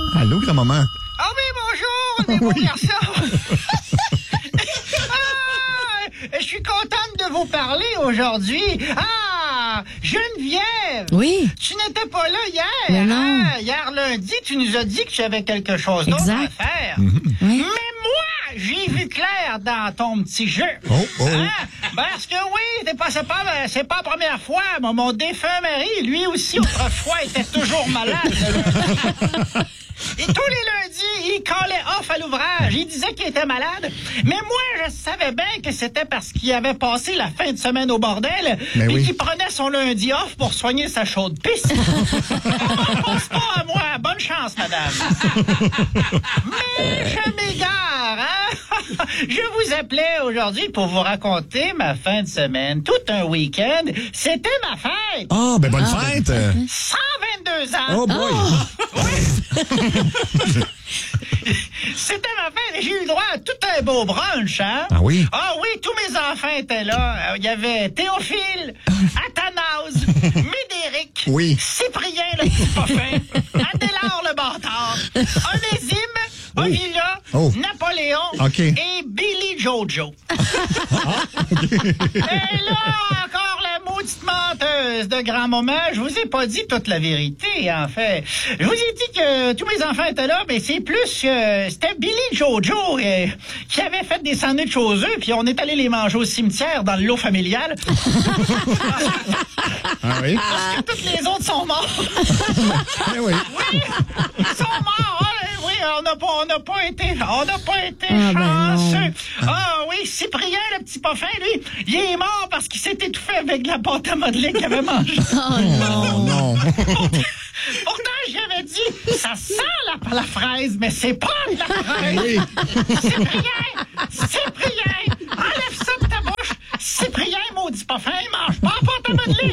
Allô, grand-maman? Ah oui, bonjour, mes beaux garçons. Je suis contente de vous parler aujourd'hui. Ah, Geneviève. Oui. Tu n'étais pas là hier. Mais non. Hein? Hier lundi, tu nous as dit que tu avais quelque chose d'autre à Exact. faire. Oui. Mais moi, j'ai vu clair dans ton petit jeu. Oh. Hein? Parce que oui, c'est pas la première fois. Mon défunt mari, lui aussi, autrefois, était toujours malade. Et tous les lundis, il collait off à l'ouvrage. Il disait qu'il était malade. Mais moi, je savais bien que c'était parce qu'il avait passé la fin de semaine au bordel et qu'il prenait son lundi off pour soigner sa chaude pisse. On pense pas à moi. Bonne chance, madame. Mais je m'égare, hein? Je vous appelais aujourd'hui pour vous raconter ma fin de semaine. Tout un week-end. C'était ma fête. Ah, ben bonne fête! 122 ans. Oh boy! C'était ma fête et j'ai eu le droit à tout un beau brunch, hein? Ah oui? Ah oui, tous mes enfants étaient là. Il y avait Théophile, Athanase, Médéric, Oui. Cyprien le petit parfum, Adélard le bâtard, Onésime, Ovila, Napoléon et Billy Jojo. Et là, encore la maudite menteuse de grand-maman, je vous ai pas dit toute la vérité, en fait. Je vous ai dit que tous mes enfants étaient là, mais c'est plus que c'était Billy Jojo qui avait fait des sandwichs aux œufs, puis on est allé les manger au cimetière dans le lot familial. Ah oui? Parce que toutes les autres sont morts. Eh oui. Oui, ils sont morts. Oui, on n'a pas été chanceux. Ah oui, Cyprien, le petit parfum, lui, il est mort parce qu'il s'est étouffé avec de la pâte à modeler qu'il avait mangée. Oh non. Pourtant, j'avais dit, ça sent la fraise, mais c'est pas de la fraise. Oui. Cyprien, enlève ça de ta bouche. Cyprien, maudit parfum, il mange pas la pâte à modeler.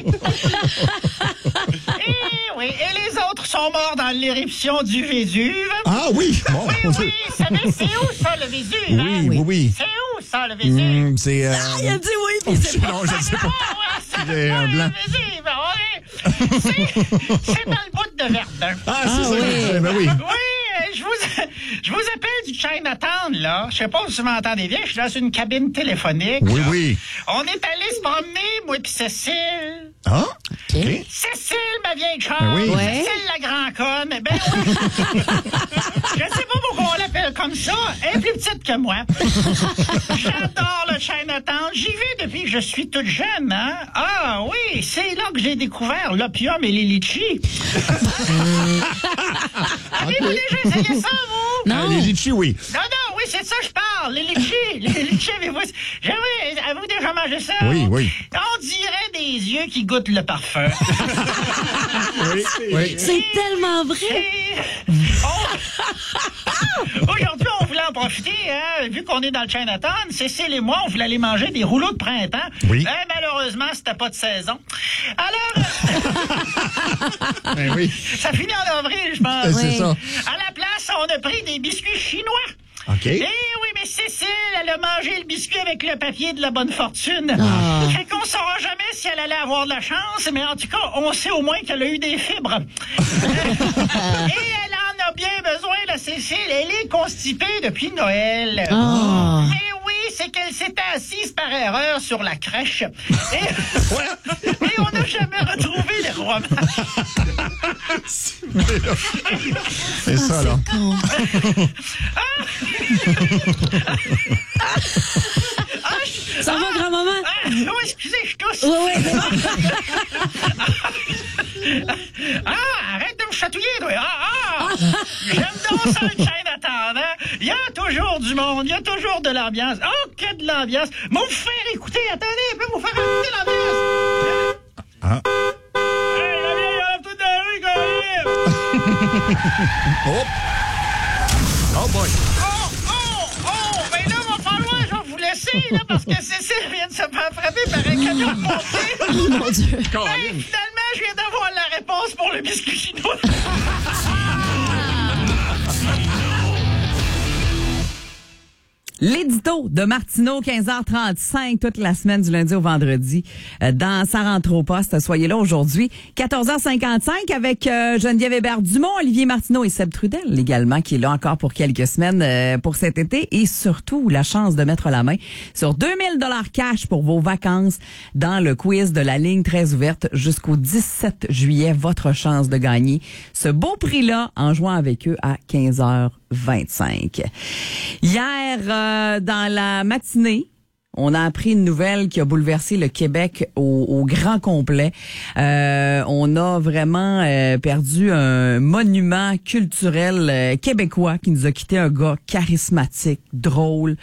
Et oui, et les autres sont morts dans l'éruption du Vésuve. Ah oui! Bon. Oui, c'est où ça, le Vésuve? Hein? Oui. C'est où ça, le Vésuve? C'est... Il a dit oui, puis c'est pas. Non, je sais pas. C'est un blanc. le Vésuve, c'est dans le bout de Verdun. Ah, c'est ça. oui. Ben oui. Oui, je vous appelle du Chinatown, là. Je sais pas si vous m'entendez bien, je suis dans une cabine téléphonique. Oui, là. oui. On est allé se promener, moi pis Cécile. Ah? OK. Cécile, ma vieille chère. Ben oui. Ouais. Cécile, la grand conne. Ben oui. Je sais pas pourquoi on l'appelle comme ça. Elle est plus petite que moi. J'adore le Chinatown. J'y vais depuis que je suis toute jeune, hein. Ah oui, c'est là que j'ai découvert l'opium et les litchis. Avez-vous déjà essayé ça, vous? Non. Les litchis, oui. Non, oui, c'est ça je parle. Les litchis. Les litchis, avez-vous déjà mangé ça? Oui. On dirait des yeux qui goûtent le parfum. Oui. C'est tellement vrai. Et aujourd'hui, on voulait en profiter, hein, vu qu'on est dans le Chinatown. Cécile et moi, on voulait aller manger des rouleaux de printemps. Oui. Malheureusement, c'était pas de saison. Alors, Ben oui. ça finit en avril, je pense. C'est ça. À la place, on a pris des biscuits chinois. OK. Eh oui, mais Cécile, elle a mangé le biscuit avec le papier de la bonne fortune. Fait qu'on saura jamais si elle allait avoir de la chance, mais en tout cas, on sait au moins qu'elle a eu des fibres. Et elle en a bien besoin, la Cécile. Elle est constipée depuis Noël. Oh. Eh oui, c'est qu'elle s'était assise par erreur sur la crèche. Et on n'a jamais retrouvé les rois mages. C'est ça, là. Ça va, grand-maman? Oui, excusez, je tousse. Oui. Arrête de me chatouiller, toi. J'aime donc ça, le Chinatown, hein? Il y a toujours du monde, il y a toujours de l'ambiance. Oh, que de l'ambiance. Mais vous faire écouter, attendez, je peux vous faire écouter l'ambiance. Ah. Hey, la vieille, on a tout dans la rue, quand même. Oh boy. Ben là, va falloir, je vais vous laisser, là, parce que Cécile vient de se faire frapper par un camion de pompiers. Oh mon Dieu. Finalement, je viens d'avoir la réponse pour le biscuit chinois. L'édito de Martineau, 15h35, toute la semaine du lundi au vendredi, dans Ça rentre au poste. Soyez là aujourd'hui, 14h55, avec Geneviève Hébert-Dumont, Olivier Martineau et Seb Trudel également, qui est là encore pour quelques semaines pour cet été. Et surtout, la chance de mettre la main sur 2000 $ cash pour vos vacances dans le quiz de la ligne très ouverte jusqu'au 17 juillet. Votre chance de gagner ce beau prix-là en jouant avec eux à 15h25. Hier, dans la matinée, on a appris une nouvelle qui a bouleversé le Québec au grand complet. On a vraiment perdu un monument culturel québécois qui nous a quitté, un gars charismatique, drôle,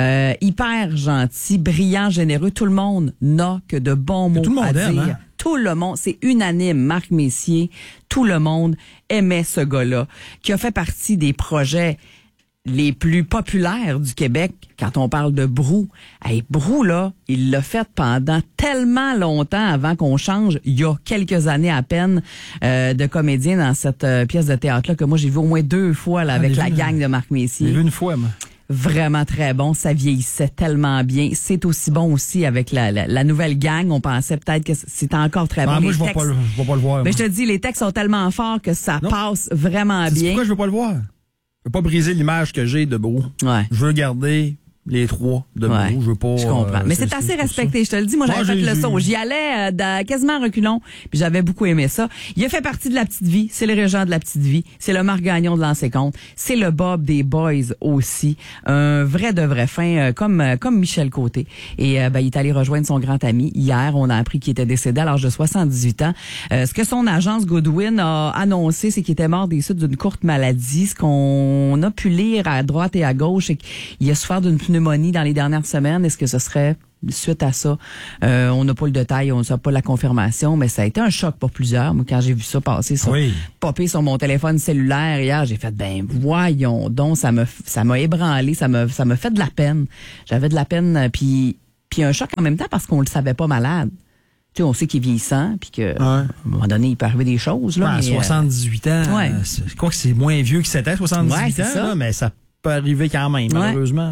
hyper gentil, brillant, généreux. Tout le monde n'a que de bons mots à dire. Hein? Tout le monde, c'est unanime, Marc Messier, tout le monde aimait ce gars-là, qui a fait partie des projets les plus populaires du Québec quand on parle de Brou. Hey, Brou, là, il l'a fait pendant tellement longtemps avant qu'on change, il y a quelques années à peine, de comédien dans cette pièce de théâtre-là que moi j'ai vu au moins 2 fois là, avec la gang de Marc Messier. J'ai vu une fois, moi. Vraiment très bon, ça vieillissait tellement bien. C'est aussi bon aussi avec la nouvelle gang. On pensait peut-être que c'était encore très bon. Moi, je vais pas le voir. Mais je te dis, les textes sont tellement forts que ça passe vraiment bien. C'est pourquoi je veux pas le voir. Je veux pas briser l'image que j'ai de Brou. Ouais. Je veux garder les 3 de Brou. Je veux pas. Je comprends. Mais c'est assez respecté. Je te le dis, moi, j'avais fait le saut. J'y allais quasiment à reculons, puis j'avais beaucoup aimé ça. Il a fait partie de La Petite Vie. C'est le régent de La Petite Vie. C'est le Marc Gagnon de Lancer Compte. C'est le Bob des Boys aussi. Un vrai de vrai fin, comme Michel Côté. Et il est allé rejoindre son grand ami. Hier, on a appris qu'il était décédé à l'âge de 78 ans. Ce que son agence Goodwin a annoncé, c'est qu'il était mort des suites d'une courte maladie. Ce qu'on a pu lire à droite et à gauche, c'est qu'il a souffert d'une pneumonie dans les dernières semaines. Est-ce que ce serait suite à ça? On n'a pas le détail, on n'a pas la confirmation, mais ça a été un choc pour plusieurs. Moi, quand j'ai vu ça passer, popper sur mon téléphone cellulaire hier, j'ai fait, voyons donc, ça m'a ébranlé, ça m'a fait de la peine. J'avais de la peine, puis un choc en même temps parce qu'on le savait pas malade. Tu sais, on sait qu'il est vieillissant, puis que à un moment donné, il peut arriver des choses. Là, à 78 ans, je crois que c'est moins vieux que 7 ans, 78 ans, là, mais ça peut arriver quand même, malheureusement.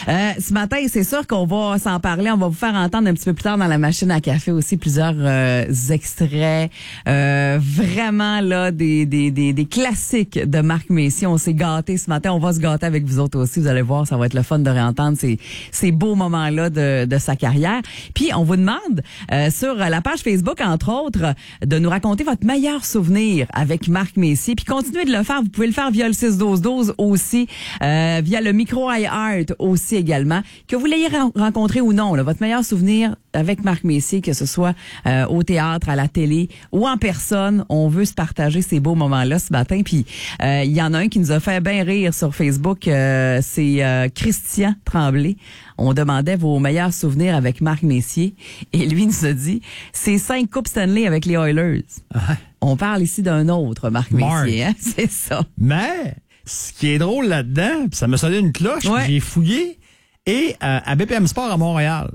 Ce matin, c'est sûr qu'on va s'en parler. On va vous faire entendre un petit peu plus tard dans la machine à café aussi plusieurs extraits. Vraiment, là, des classiques de Marc Messier. On s'est gâtés ce matin. On va se gâter avec vous autres aussi. Vous allez voir, ça va être le fun de réentendre ces beaux moments-là de sa carrière. Puis, on vous demande, sur la page Facebook, entre autres, de nous raconter votre meilleur souvenir avec Marc Messier. Puis, continuez de le faire. Vous pouvez le faire via le 6-12-12 aussi. Via le micro iHeart aussi également, que vous l'ayez rencontré ou non, là, votre meilleur souvenir avec Marc Messier, que ce soit au théâtre, à la télé ou en personne, on veut se partager ces beaux moments-là ce matin. Puis il y en a un qui nous a fait bien rire sur Facebook, c'est Christian Tremblay. On demandait vos meilleurs souvenirs avec Marc Messier et lui nous a dit, c'est 5 coupes Stanley avec les Oilers. On parle ici d'un autre Marc Messier, hein? C'est ça. Mais ce qui est drôle là-dedans, puis ça me sonnait une cloche, puis j'ai fouillé, et à BPM Sport à Montréal,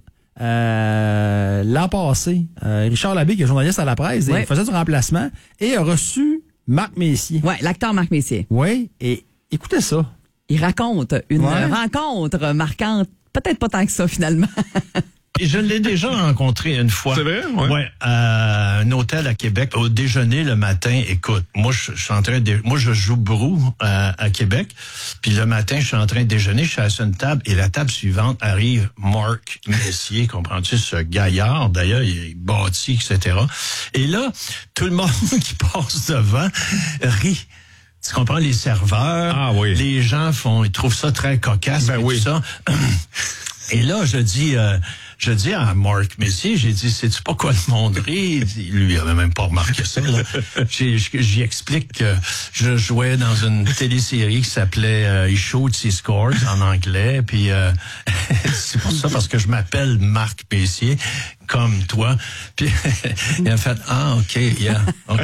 l'an passé, Richard Labbé, qui est journaliste à la presse, il faisait du remplacement, et a reçu Marc Messier. Oui, l'acteur Marc Messier. Oui, et écoutez ça. Il raconte une rencontre marquante, peut-être pas tant que ça finalement. Je l'ai déjà rencontré une fois. C'est vrai? Ouais, à un hôtel à Québec. Au déjeuner le matin, écoute, moi je suis en train de, moi je joue Brou à Québec. Puis le matin, je suis en train de déjeuner, je suis assis à une table et la table suivante arrive Marc Messier, comprends-tu, ce gaillard, d'ailleurs, il est bâti, etc. Et là, tout le monde qui passe devant rit. Tu comprends, les serveurs, les gens ils trouvent ça très cocasse, tout ça. Et là, je dis à Marc Messier, j'ai dit, sais-tu pas quoi le monde rit? Lui, il avait même pas remarqué ça, là. J'y explique que je jouais dans une télésérie qui s'appelait He Shoots, He Scores en anglais, puis c'est pour ça, parce que je m'appelle Marc Messier, comme toi. Puis il a fait, OK, yeah, OK.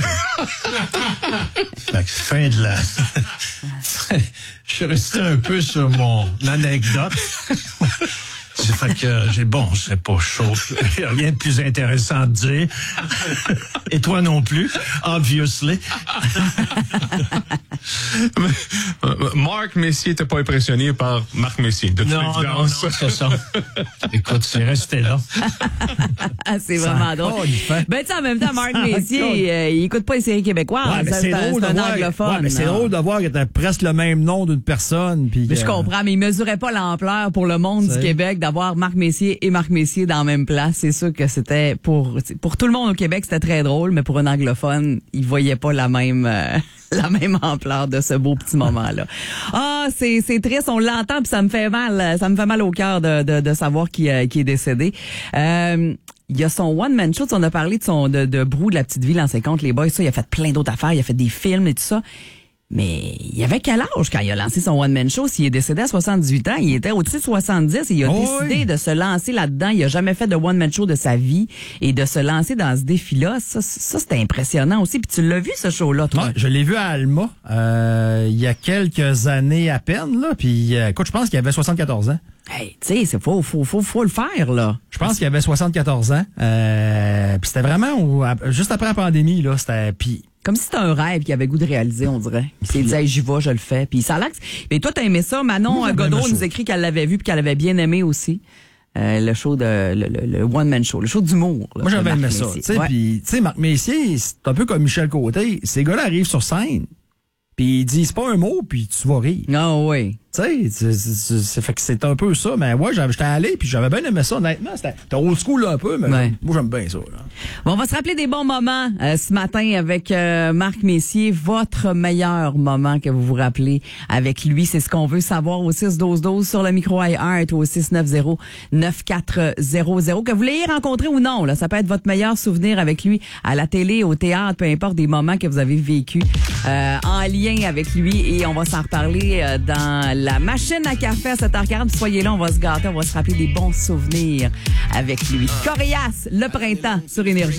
Fait que fin de la... Je suis resté un peu sur mon anecdote. Fait que j'ai je serais pas chaud. Rien de plus intéressant à dire. Et toi non plus, obviously. Marc Messier n'était pas impressionné par Marc Messier, de toute évidence. Non, c'est ça. Écoute, c'est resté là. C'est vraiment drôle. Ben, tu sais, en même temps, Marc Messier, il écoute pas les séries québécoises. Ouais, mais c'est drôle un anglophone. Ouais, mais c'est drôle de voir qu'il était presque le même nom d'une personne. Puis mais je comprends, mais il mesurait pas l'ampleur pour le monde du Québec d'avoir Marc Messier et Marc Messier dans la même place. C'est sûr que c'était pour tout le monde au Québec, c'était très drôle, mais pour un anglophone, il voyait pas la même ampleur de ce beau petit moment-là. Ah, c'est triste, on l'entend puis ça me fait mal au cœur de savoir qui est décédé. Il y a son one-man show, on a parlé de Brou de la petite ville en 50, les boys, ça, il a fait plein d'autres affaires, il a fait des films et tout ça. Mais il avait quel âge quand il a lancé son one-man show? S'il est décédé à 78 ans, il était au-dessus de 70 et il a décidé de se lancer là-dedans. Il a jamais fait de one-man show de sa vie et de se lancer dans ce défi-là. Ça c'était impressionnant aussi. Puis tu l'as vu, ce show-là, toi? Ouais, je l'ai vu à Alma il y a quelques années à peine. Là. Puis écoute, je pense qu'il avait 74 ans. Hey, tu sais, faut le faire, là. Je pense qu'il avait 74 ans. Puis c'était vraiment juste après la pandémie, là. Puis comme si c'était un rêve qu'il avait goût de réaliser, on dirait. Il s'est dit, hey, j'y vais, je le fais. Puis ça l'axe. Et toi, t'as aimé ça. Manon Godreau nous écrit qu'elle l'avait vu puis qu'elle avait bien aimé aussi. Le show le one-man show, le show d'humour. Là, moi, j'avais aimé ça. Puis, tu sais, Marc Messier, c'est un peu comme Michel Côté. Ces gars-là arrivent sur scène, puis ils disent pas un mot, puis tu vas rire. Ah oui. Tu sais, fait que c'est un peu ça. Mais ouais, j'étais allé, puis j'avais bien aimé ça, honnêtement. C'était old school là, un peu, mais moi, j'aime bien ça. Là. Bon, on va se rappeler des bons moments ce matin avec Marc Messier. Votre meilleur moment que vous vous rappelez avec lui, c'est ce qu'on veut savoir au 6-12-12 sur le micro iHeart ou au 690-9400. Que vous l'ayez rencontré ou non, là, ça peut être votre meilleur souvenir avec lui à la télé, au théâtre, peu importe, des moments que vous avez vécu en lien avec lui. Et on va s'en reparler dans la machine à café à 7h40. Soyez là, on va se gâter, on va se rappeler des bons souvenirs avec lui. Corias, le printemps sur Énergie.